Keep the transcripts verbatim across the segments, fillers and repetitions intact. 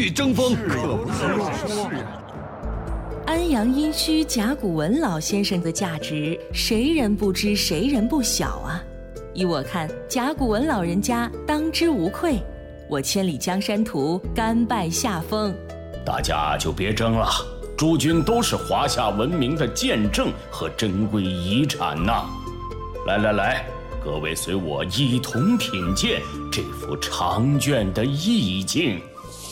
起争锋。 可不是乱说。 安阳殷墟甲骨文老先生的价值，谁人不知谁人不晓啊！依我看，甲骨文老人家当之无愧。我千里江山图甘拜下风。 大家就别争了，诸君都是华夏文明的见证和珍贵遗产呐！来来来，各位随我一同品鉴这幅长卷的意境。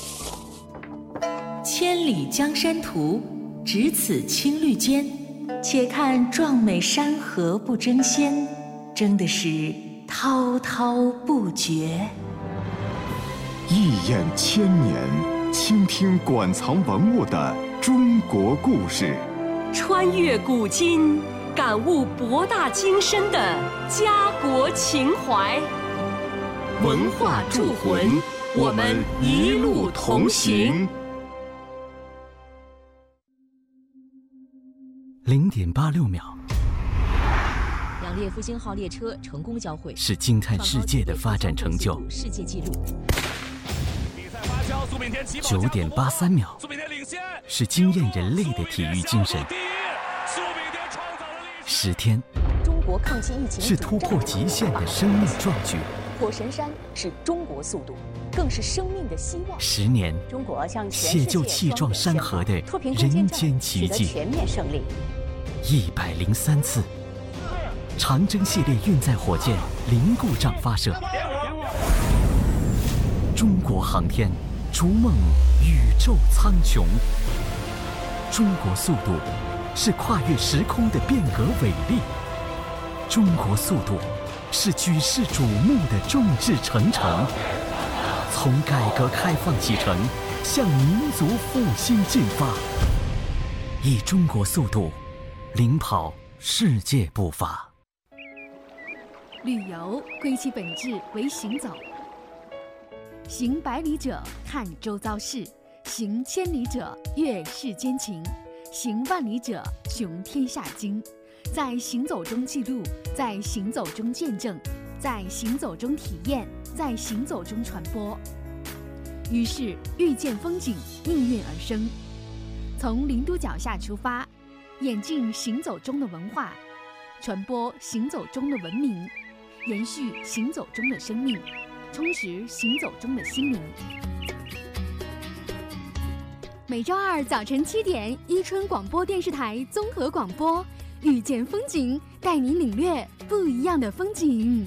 千里江山图，只此青绿间，且看壮美山河不争先，争的是滔滔不绝。 一眼千年，倾听馆藏文物的中国故事， 穿越古今，感悟博大精深的家国情怀。文化铸魂，我们一路同行。 零点八六秒， 两列复兴号列车成功交汇， 是惊叹世界的发展成就。 世界纪录。 九点八三秒，是惊艳人类的体育精神。十天， 中国抗击疫情是突破极限的生命壮举。 火神山是中国速度，更是生命的希望。 十年， 中国向全世界写就气壮山河的人间奇迹。 全面胜利。 一百零三次，长征系列运载火箭零故障发射。中国航天逐梦宇宙苍穹。中国速度是跨越时空的变革伟力。中国速度是举世瞩目的众志成城。从改革开放启程，向民族复兴进发。以中国速度领跑世界步伐。 旅游归其本质为行走。行百里者看周遭事，行千里者阅世间情，行万里者穷天下经。在行走中记录，在行走中见证，在行走中体验，在行走中传播。于是遇见风景应运而生。从零度脚下出发，演进行走中的文化，传播行走中的文明，延续行走中的生命，充实行走中的心灵。每周二早晨七点，伊春广播电视台综合广播，遇见风景，带你领略不一样的风景。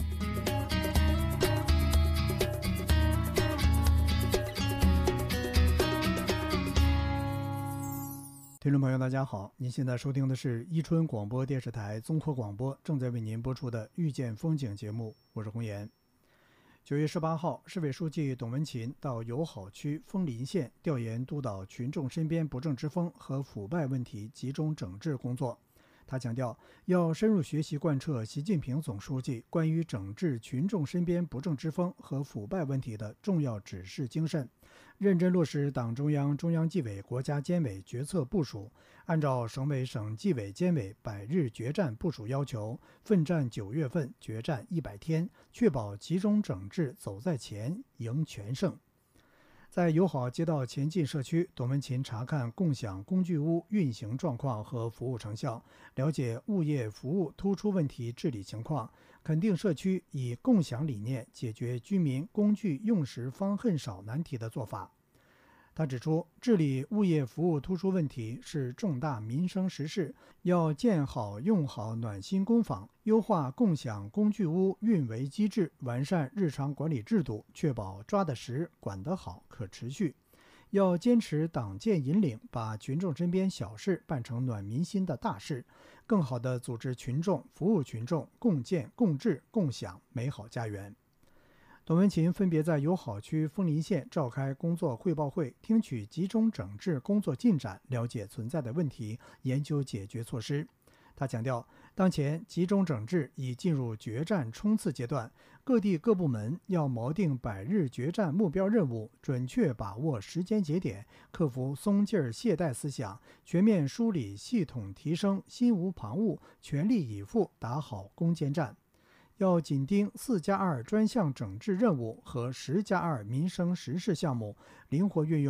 听众朋友大家好，您现在收听的是伊春广播电视台综合广播正在为您播出的遇见风景节目，我是洪岩。九月十八号，市委书记董文勤到友好区枫林县调研督导群众身边不正之风和腐败问题集中整治工作。他强调，要深入学习贯彻习近平总书记关于整治群众身边不正之风和腐败问题的重要指示精神，认真落实党中央、中央纪委、国家监委决策部署，按照省委省纪委监委百日决战部署要求，奋战九月份，决战一百天，确保集中整治走在前，赢全胜。在友好街道前进社区，董文勤查看共享工具屋运行状况和服务成效，了解物业服务突出问题治理情况，肯定社区以共享理念解决居民工具用时方恨少难题的做法。他指出，治理物业服务突出问题是重大民生实事，要建好用好暖心工坊，优化共享工具屋运维机制，完善日常管理制度，确保抓得实、管得好、可持续。要坚持党建引领，把群众身边小事办成暖民心的大事，更好地组织群众、服务群众，共建、共治、共享美好家园。董文勤分别在友好区枫林县召开工作汇报会，听取集中整治工作进展，了解存在的问题，研究解决措施。他强调，当前集中整治已进入决战冲刺阶段，各地各部门要锚定百日决战目标任务，准确把握时间节点，克服松劲儿懈怠思想，全面梳理系统提升，心无旁骛，全力以赴打好攻坚战。要紧盯四加二专项整治任务和十加二民生实事项目，灵活运用